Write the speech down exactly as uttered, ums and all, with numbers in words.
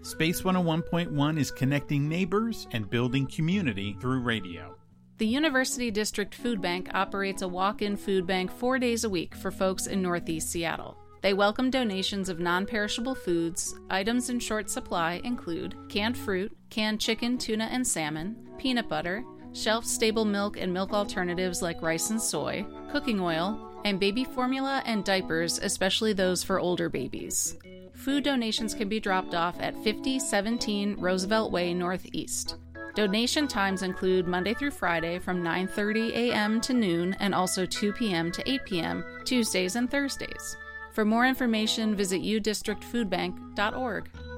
Space one oh one point one is connecting neighbors and building community through radio. The University District Food Bank operates a walk-in food bank four days a week for folks in Northeast Seattle. They welcome donations of non-perishable foods. Items in short supply include canned fruit, canned chicken, tuna, and salmon, peanut butter, shelf-stable milk and milk alternatives like rice and soy, cooking oil, and baby formula and diapers, especially those for older babies. Food donations can be dropped off at fifty seventeen Roosevelt Way Northeast. Donation times include Monday through Friday from nine thirty a.m. to noon and also two p.m. to eight p.m. Tuesdays and Thursdays. For more information, visit u district food bank dot org.